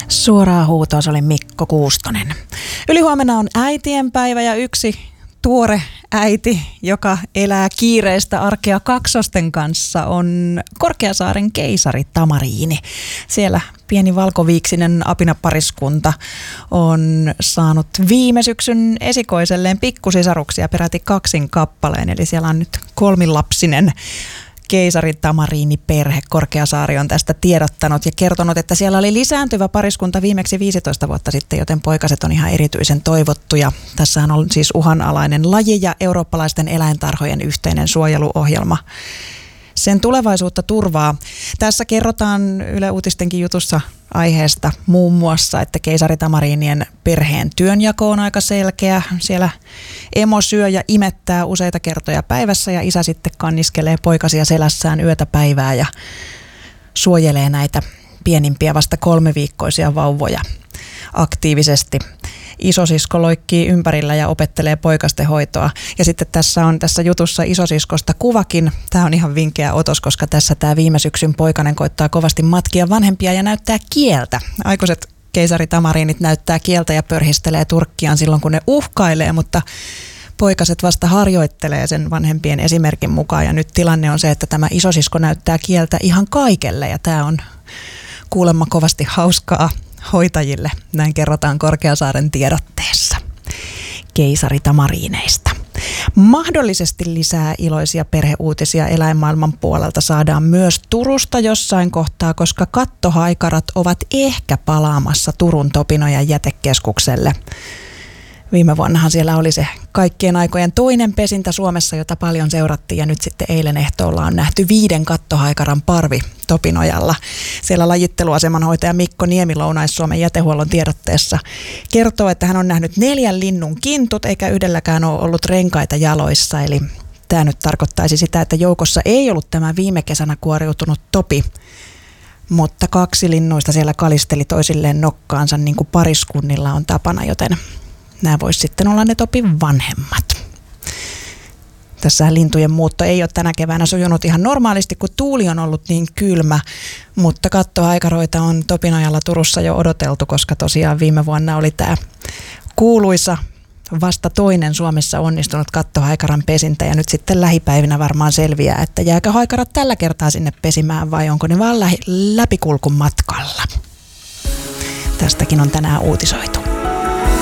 Suoraa huutoa, se oli Mikko Kuustonen. Ylihuomenna on äitienpäivä ja yksi tuore äiti, joka elää kiireistä arkea kaksosten kanssa, on Korkeasaaren keisari Tamariini. Siellä pieni valkoviiksinen apinapariskunta on saanut viime syksyn esikoiselleen pikkusisaruksia peräti 2 kappaleen. Eli siellä on nyt 3-lapsinen keisari Tamariini-perhe. Korkeasaari on tästä tiedottanut ja kertonut, että siellä oli lisääntyvä pariskunta viimeksi 15 vuotta sitten, joten poikaset on ihan erityisen toivottuja. Tässähän on siis uhanalainen laji ja eurooppalaisten eläintarhojen yhteinen suojeluohjelma sen tulevaisuutta turvaa. Tässä kerrotaan Yle Uutistenkin jutussa aiheesta muun muassa, että keisari Tamariinien perheen työnjako on aika selkeä. Siellä emo syö ja imettää useita kertoja päivässä ja isä sitten kanniskelee poikasia selässään yötä päivää ja suojelee näitä pienimpiä vasta 3-viikkoisia vauvoja aktiivisesti. Isosisko loikkii ympärillä ja opettelee poikasten hoitoa. Ja sitten tässä jutussa isosiskosta kuvakin. Tämä on ihan vinkeä otos, koska tässä tämä viime syksyn poikanen koittaa kovasti matkia vanhempia ja näyttää kieltä. Aikuiset keisari Tamariinit näyttää kieltä ja pörhistelee turkkiaan silloin, kun ne uhkailee, mutta poikaset vasta harjoittelee sen vanhempien esimerkin mukaan. Ja nyt tilanne on se, että tämä isosisko näyttää kieltä ihan kaikelle ja tämä on kuulemma kovasti hauskaa hoitajille, näin kerrotaan Korkeasaaren tiedotteessa keisari Tamariineista. Mahdollisesti lisää iloisia perheuutisia eläinmaailman puolelta saadaan myös Turusta jossain kohtaa, koska kattohaikarat ovat ehkä palaamassa Turun Topinojan jätekeskukselle. Viime vuonnahan siellä oli se kaikkien aikojen toinen pesintä Suomessa, jota paljon seurattiin, ja nyt sitten eilen ehtoolla on nähty 5 kattohaikaran parvi Topinojalla. Siellä lajitteluasemanhoitaja Mikko Niemi Lounais-Suomen jätehuollon tiedotteessa kertoo, että hän on nähnyt 4 linnun kintut, eikä yhdelläkään ole ollut renkaita jaloissa. Eli tämä nyt tarkoittaisi sitä, että joukossa ei ollut tämä viime kesänä kuoriutunut topi, mutta 2 linnuista siellä kalisteli toisilleen nokkaansa, niin kuin pariskunnilla on tapana, joten nämä vois sitten olla ne topin vanhemmat. Tässä lintujen muutto ei ole tänä keväänä sujunut ihan normaalisti, kun tuuli on ollut niin kylmä, mutta kattohaikaroita on Topinojalla Turussa jo odoteltu, koska tosiaan viime vuonna oli tämä kuuluisa vasta toinen Suomessa onnistunut kattohaikaran pesintä, ja nyt sitten lähipäivinä varmaan selviää, että jääkö haikarat tällä kertaa sinne pesimään vai onko ne vaan läpikulkun matkalla. Tästäkin on tänään uutisoitu.